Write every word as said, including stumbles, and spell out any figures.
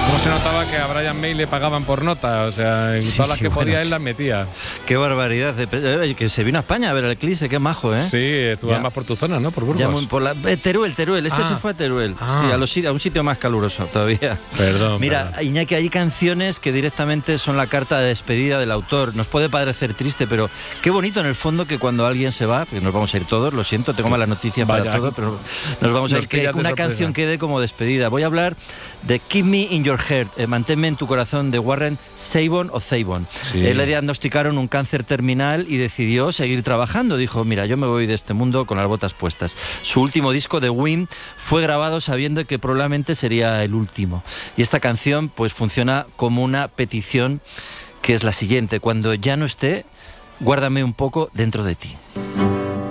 ¿Cómo se notaba que a Brian May le pagaban por nota? O sea, en Sí, todas las sí, que bueno. podía él las metía. Qué barbaridad. De, que se vino a España a ver el Eclipse, qué majo, ¿eh? Sí, estuvo Ya. además por tu zona, ¿no? Por Burgos. Ya muy- por la, eh, Teruel, Teruel. Este Ah. se fue a Teruel. Ah. Sí, a, los, sit- a un sitio más caluroso todavía. Perdón. Mira, perdón. Iñaki, hay canciones que directamente son la carta de despedida del autor. Nos puede parecer triste, pero qué bonito en el fondo que cuando alguien se va, porque nos vamos a ir todos, lo siento, tengo malas noticias para Vaya. todo, pero nos vamos a Nos ir, que pillas de una sorpresa. canción quede como despedida. Voy a hablar de Keep Me in Your Heart, eh, manténme en tu corazón, de Warren Zevon o Zevon. Sí. Él le diagnosticaron un cáncer terminal y decidió seguir trabajando. Dijo, mira, yo me voy de este mundo con las botas puestas. Su último disco, The Wind, fue grabado sabiendo que probablemente sería el último. Y esta canción pues funciona como una petición que es la siguiente: cuando ya no esté, guárdame un poco dentro de ti.